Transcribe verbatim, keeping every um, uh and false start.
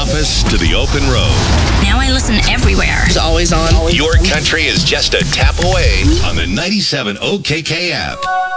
office to the open road. Now I listen everywhere. It's always on. Your country is just a tap away on the ninety-seven O K K app.